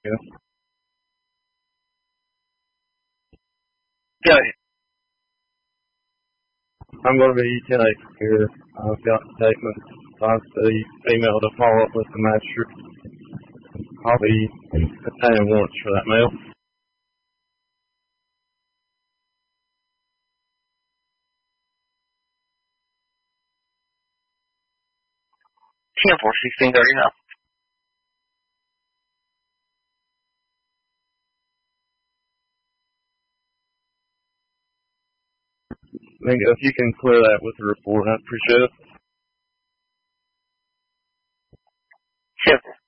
Yeah. Yeah, I'm going to be late here. I've got to take my time to the female to follow up with the magistrate. I'll be attending once for that mail. 10-4-16-30 now. Mingo, if you can clear that with the report, I'd appreciate it. 10-4.